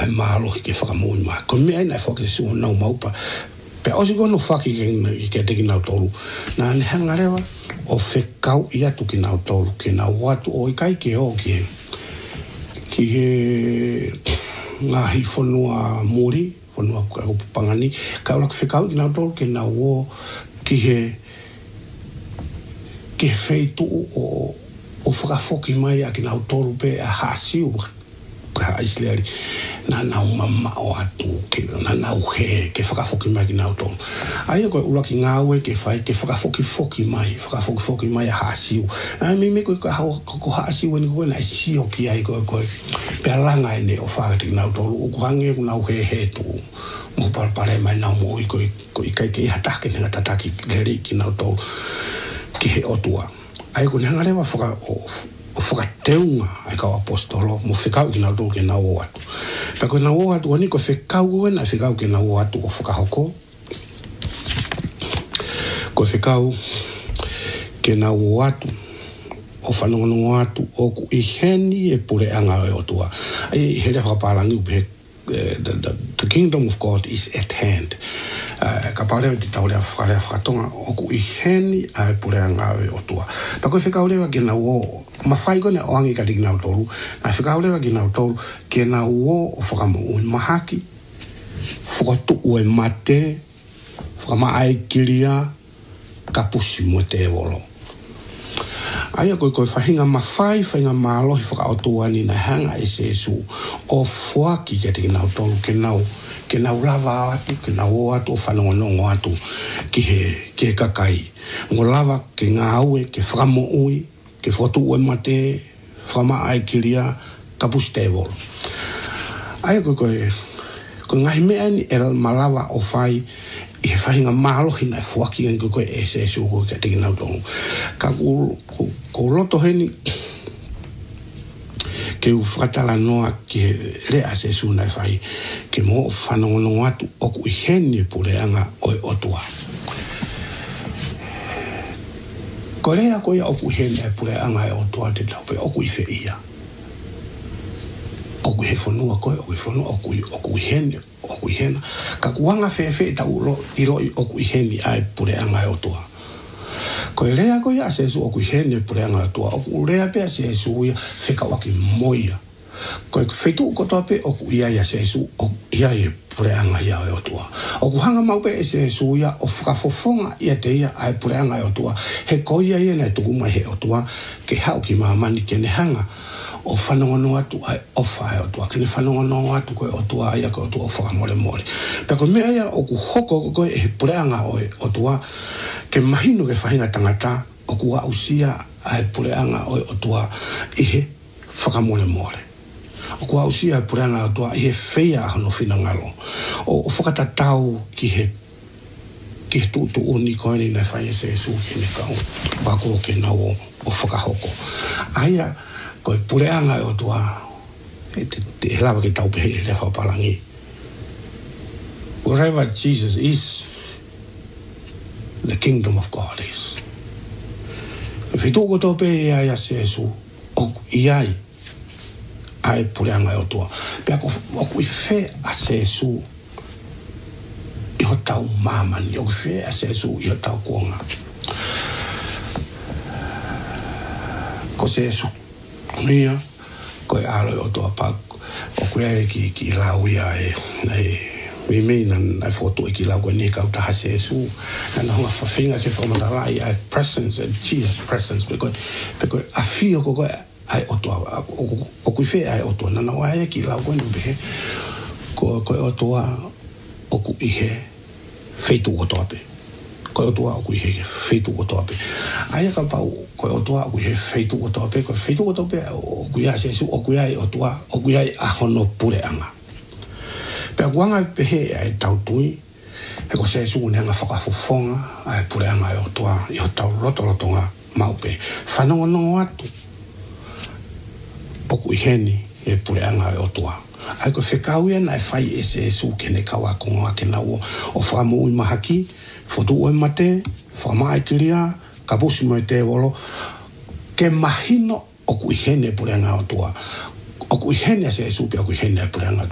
ai malo ke whakamui mai. Ko mea ina whake su nau maupa. Pe osi kono whaki ke te ki nau tolu. Nā ne hanga rewa o whekau i atu ki nau tolu. Ke nau watu o i kai ke o ki he ngahi whanua muri, whanua pangani. Ka ula ke whekau ki nau tolu ke nau o ki he wheitu o whakafoki mai a ki nau tolu pe a hasiu ka Israeli na nau mama o atu na nau he ke whakafoki mai ki nau tolu. Aia koe ula ki ngāwe ke whai ke whakafoki mai a hasiu. A me koe ko hasiu ni koe na sio ki ai koe pe alanga ene o whakati ki nau tolu. Uku hange nau he tu mo parpare mai nau mo i koe kai ke hatake nenga tataki leri ki nau tolu ki he otua. Ai ko nanga lewa whakateunga ai kau apostolo mo whekau ki nau tolu ke nau o atu. Pea koe nau o atu wani ko whekau uena whekau ke nau o atu o whakahoko. Ko whekau ke nau o atu o whanongonongo atu o ku iheni e pure anga e otua. Ai hele whakaparangi upe the kingdom of God is at hand. Ka pare te tau lea whakatonga o ku iheni a pure anga e otua. Pa koe whekau lewa ke nau o mawhai kone o angi ka te kinau tolu. Na whekau lewa ki nau tolu ke nau o whakamo ui mahaki. Whakatu ue mate. Whakama ai kiria. Ka pusi mo te evolo. Aia koe whahinga mawhai, whahinga mālohi whakaotua ni na hanga e Jesu o whuaki ke te kinau tolu ke nau lava atu, ke nau o atu o whanongonongo atu ki he kakai. Ngo lava ke ngā aue, ke whakamo ui, ke whatu ue mate, whakama ai kiria, ka pusi te evolo. Aia koe ngahi mea ni e malawa o whai i he whahinga mālohi na whuaki ngai koe e Jesu koe ke te kinau tolu. Ka ko loto heni ke u whakatala noa ki he rea Jesu na whai ke mo whanongonongo atu o ku i heni pure anga o e otua. Ko rea koe o ku i heni e pure anga e otua te tau pe o ku i whi ia. O ku he whanua koe, o ku i heni, o ku i hena. Ka kuanga whewhe tau i roi o ku i heni ai pure anga e otua. Ko e rea koe a Jesu o ku i heni e pure anga e otua. O ku rea pe a Jesu ia whekawaki moia. Ko e whetu ukotoa pe o ku ia a Jesu o ia e pure anga ia e otua. O ku hanga mau pe e Jesu ia o whakafofonga ia te ia ai pure anga e otua. He koia ia nei tukuma he otua ke hau ki maamani ke ne hanga. O whanongono atu ai ofa e otua. Kene whanongono atu koe otua ai koe otua o whakamore more. Pea koe mea ia o ku hoko koe e pureanga o e otua ke mahino ke whahinga tangata o ku ausia ai pureanga o e otua i he whakamore more. O ku ausia ai pureanga o otua i he whea hano whinangalo. O whakatatau ki he tutu uni koe ni nei whai e Jesu ki ne kau. Wako ke nau o whakahoko. Aia koe pureanga e o tua te helawa ke taupe he le whapalangi. Wherever Jesus is, the kingdom of God is. Whitu ko tope e ai a Jesu o iai ai pureanga e o tua. Pea ko i whe a Jesu i ho tau mamani, o ki whe a Jesu i ho tau kuonga. Ko Jesu nia koe alo o toa pa o koe e ki lau ia e me na foto e ki lau koe ni kau taha Jesu na hunga whawhinga ke whamandarai ai presence and Jesus presence pe koe a fio ko koe ai o toa o koe whea ai o toa na nawa e ki lau koe nubehe koe o toa o ku ihe wheitu o toa pe koe o toa o ku ihe wheitu o toa pe aia ka pau koe o toa o he wheitu o toa pe, koe wheitu o toa pe o kuia Jesu, o kuia o toa, o kuia a hono pure anga. Pea kuanga pehe e tau tui, e ko Jesu unenga whakafofonga, a pure anga e o toa, i ho tau lotonga maupe. Whanongonongo atu, o kui heni e pure anga e o toa. Ai ko whekau ia nai whai e Jesu ke ne kaua konga ke nau o whamo ui mahaki, whotu oi mate, whama ai kiria, ka pusi mo te wolo ke mahino o ku ihene purenga o tua o ku ihene se supia ku ihene purenga